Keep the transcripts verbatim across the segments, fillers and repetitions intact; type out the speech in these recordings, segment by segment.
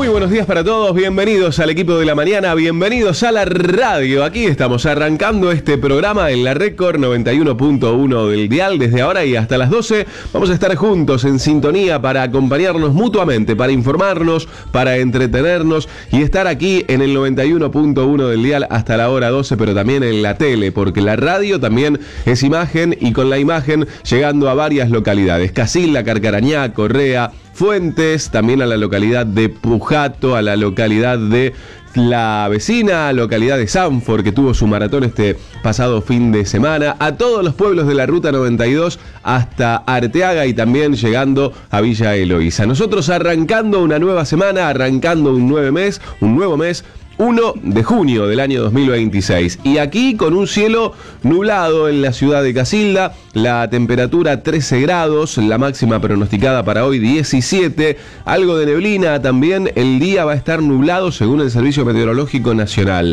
buenos días para todos, bienvenidos al equipo de la mañana, bienvenidos a la radio. Aquí estamos arrancando este programa en la Record noventa y uno punto uno del dial. Desde ahora y hasta las doce vamos a estar juntos en sintonía para acompañarnos mutuamente, para informarnos, para entretenernos y estar aquí en el noventa y uno punto uno del dial hasta la hora doce, pero también en la tele, porque la radio también es imagen y con la imagen llegando a varias localidades: Casilda, Carcarañá, Correa, Fuentes, también a la localidad de Pujato, a la localidad de la vecina localidad de Sanford, que tuvo su maratón este pasado fin de semana, a todos los pueblos de la Ruta noventa y dos hasta Arteaga y también llegando a Villa Eloísa. Nosotros arrancando una nueva semana, arrancando un nuevo mes, un nuevo mes, uno de junio del año dos mil veintiséis. Y aquí con un cielo nublado en la ciudad de Casilda, la temperatura trece grados, la máxima pronosticada para hoy diecisiete, algo de neblina también, el día va a estar nublado según el Servicio Meteorológico Nacional.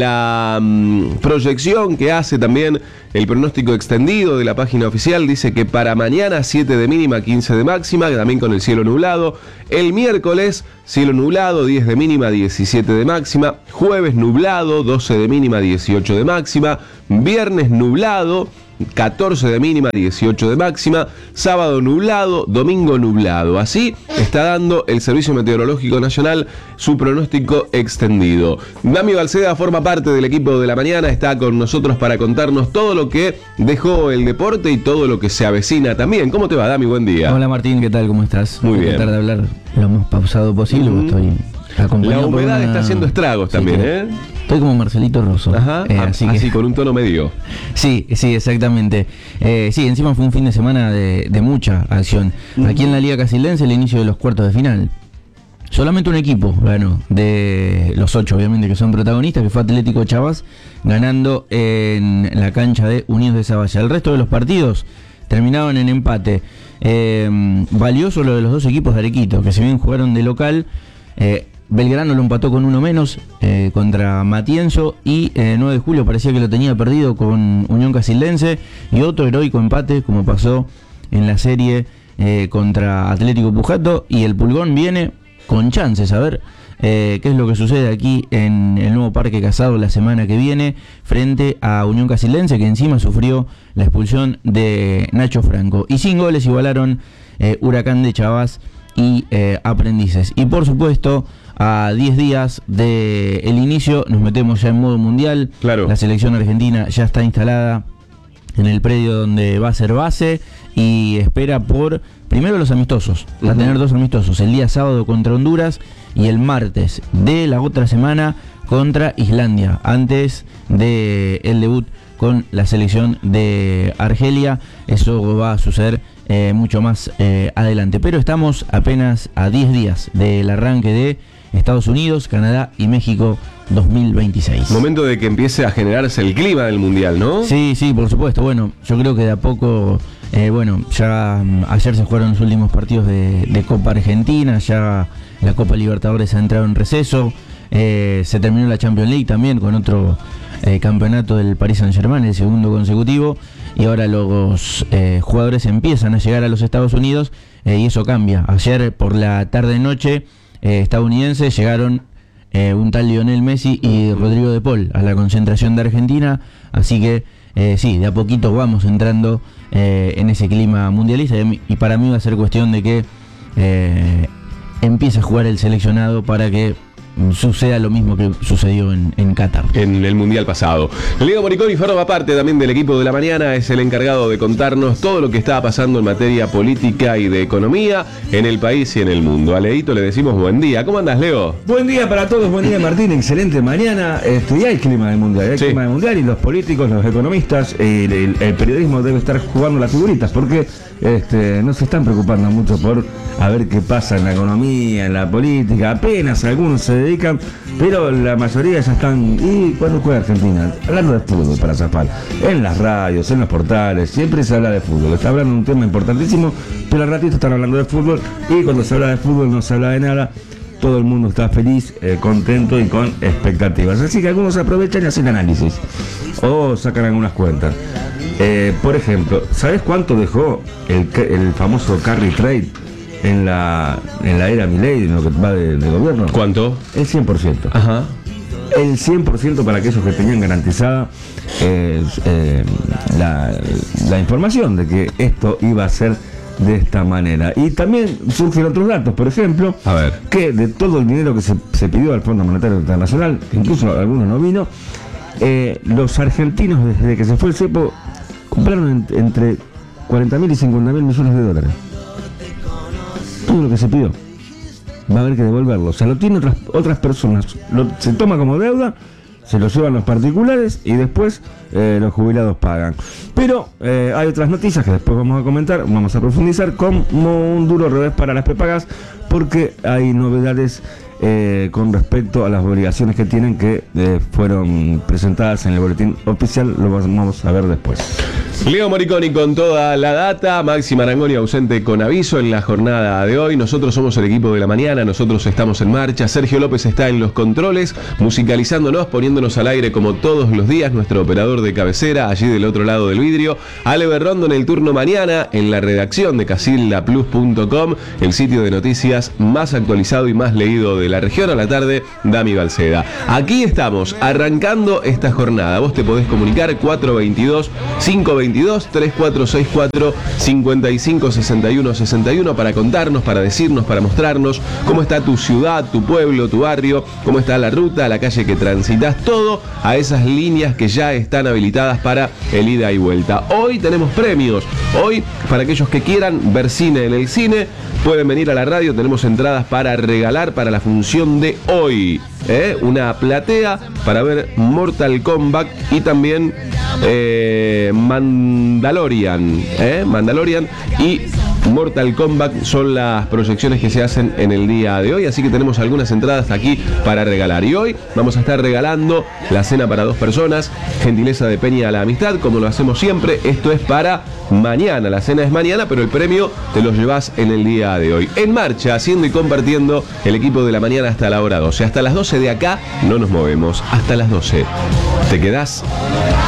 La mmm, proyección que hace también el pronóstico extendido de la página oficial dice que para mañana siete de mínima, quince de máxima, también con el cielo nublado. El miércoles cielo nublado, diez de mínima, diecisiete de máxima. Jueves nublado, doce de mínima, dieciocho de máxima. Viernes nublado, catorce de mínima, dieciocho de máxima. Sábado nublado, domingo nublado. Así está dando el Servicio Meteorológico Nacional su pronóstico extendido. Dami Balceda forma parte del equipo de la mañana, está con nosotros para contarnos todo lo que dejó el deporte y todo lo que se avecina también. ¿Cómo te va, Dami? Buen día. Hola, Martín, ¿qué tal? ¿Cómo estás? Muy Voy bien. a tratar de hablar lo más pausado posible, Mm. porque estoy acompañado La por humedad una- está haciendo estragos Sí, también, sí. ¿eh? Estoy como Marcelito Rosso. Ajá, eh, ah, así así, que... con un tono medio. Sí, sí, exactamente. Eh, sí, encima fue un fin de semana de, de mucha acción. Mm. Aquí en la Liga Casildense, el inicio de los cuartos de final. Solamente un equipo ganó, de los ocho obviamente que son protagonistas, que fue Atlético Chavas, ganando en la cancha de Unidos de Zavalla. El resto de los partidos terminaban en empate. Eh, valioso lo de los dos equipos de Arequito, que si bien jugaron de local, eh, Belgrano lo empató con uno menos eh, contra Matienzo, y eh, nueve de julio parecía que lo tenía perdido con Unión Casildense, y otro heroico empate como pasó en la serie eh, contra Atlético Pujato, y el Pulgón viene con chances. A ver eh, qué es lo que sucede aquí en el nuevo Parque Casado la semana que viene frente a Unión Casildense, que encima sufrió la expulsión de Nacho Franco, y sin goles igualaron eh, Huracán de Chavas y eh, Aprendices. Y por supuesto, a diez días del inicio nos metemos ya en modo mundial. Claro. La selección argentina ya está instalada en el predio donde va a ser base y espera por primero los amistosos. Va a tener dos amistosos, el día sábado contra Honduras y el martes de la otra semana contra Islandia, antes de el debut con la selección de Argelia. Eso va a suceder eh, mucho más eh, adelante, pero estamos apenas a diez días del arranque de Estados Unidos, Canadá y México dos mil veintiséis. Momento de que empiece a generarse el clima del mundial, ¿no? Sí, sí, por supuesto. Bueno, yo creo que de a poco, eh, bueno, ya um, ayer se jugaron los últimos partidos de, de Copa Argentina, ya la Copa Libertadores ha entrado en receso, eh, se terminó la Champions League también con otro eh, campeonato del Paris Saint-Germain, el segundo consecutivo, y ahora los eh, jugadores empiezan a llegar a los Estados Unidos eh, y eso cambia. Ayer por la tarde-noche eh, estadounidense llegaron Eh, un tal Lionel Messi y Rodrigo de Paul a la concentración de Argentina, así que eh, sí, de a poquito vamos entrando eh, en ese clima mundialista, y, a mí- y para mí va a ser cuestión de que eh, empiece a jugar el seleccionado para que mm, suceda lo mismo que sucedió en, en Qatar. En el mundial pasado. Leo Moriconi forma parte también del equipo de la mañana, es el encargado de contarnos todo lo que está pasando en materia política y de economía en el país y en el mundo. A Leito le decimos buen día. ¿Cómo andas, Leo? Buen día para todos, buen día Martín, excelente mañana. Este, y hay clima del mundial, hay Sí. clima del mundial, y los políticos, los economistas, el, el- el periodismo debe estar jugando las figuritas, porque este, no se están preocupando mucho por a ver qué pasa en la economía, en la política. Apenas algunos se dedican, pero la mayoría ya están. ¿Y cuándo juega Argentina? Hablando de fútbol para zafar. En las radios, en los portales, siempre se habla de fútbol. Está hablando de un tema importantísimo, pero al ratito están hablando de fútbol, y cuando se habla de fútbol no se habla de nada. Todo el mundo está feliz, eh, contento y con expectativas. Así que algunos aprovechan y hacen análisis o sacan algunas cuentas. Eh, por ejemplo, ¿sabes cuánto dejó el, el famoso carry trade en la, en la era Milei, en lo que va de, de gobierno? ¿Cuánto? El cien por ciento. Ajá. El cien por ciento para aquellos que tenían garantizada eh, eh, la, la información de que esto iba a ser de esta manera. Y también surgen otros datos, por ejemplo, A ver. que de todo el dinero que se, se pidió al Fondo Monetario Internacional, que incluso algunos no vino, eh, los argentinos desde que se fue el cepo compraron en, entre cuarenta mil y cincuenta mil millones de dólares. Todo lo que se pidió va a haber que devolverlo. O sea, lo tienen otras, otras personas, lo, se toma como deuda, se lo llevan los particulares y después eh, los jubilados pagan. Pero eh, hay otras noticias que después vamos a comentar, vamos a profundizar, como un duro revés para las prepagas, porque hay novedades eh, con respecto a las obligaciones que tienen, que eh, fueron presentadas en el boletín oficial. Lo vamos a ver después. Leo Moriconi con toda la data, Maxi Marangoni ausente con aviso en la jornada de hoy. Nosotros somos el equipo de la mañana, nosotros estamos en marcha. Sergio López está en los controles, musicalizándonos, poniéndonos al aire como todos los días, nuestro operador de cabecera, allí del otro lado del vidrio. Ale Berrondo en el turno mañana, en la redacción de casilda plus punto com, el sitio de noticias más actualizado y más leído de la región. A la tarde, Dami Balceda. Aquí estamos, arrancando esta jornada. Vos te podés comunicar cuatro veintidós, cinco veintidós, tres cuatro seis cuatro, cinco cinco seis uno seis uno para contarnos, para decirnos, para mostrarnos cómo está tu ciudad, tu pueblo, tu barrio, cómo está la ruta, la calle que transitas, todo a esas líneas que ya están habilitadas para el ida y vuelta. Hoy tenemos premios. Hoy, para aquellos que quieran ver cine en el cine, pueden venir a la radio. Tenemos entradas para regalar para la función de hoy. ¿eh? Una platea para ver Mortal Kombat y también eh, Mandalorian. ¿eh? Mandalorian y Mortal Kombat son las proyecciones que se hacen en el día de hoy, así que tenemos algunas entradas aquí para regalar. Y hoy vamos a estar regalando la cena para dos personas, gentileza de Peña a la Amistad, como lo hacemos siempre. Esto es para mañana, la cena es mañana, pero el premio te lo llevas en el día de hoy. En marcha, haciendo y compartiendo el equipo de la mañana hasta la hora doce. Hasta las doce de acá no nos movemos, hasta las doce. ¿Te quedás?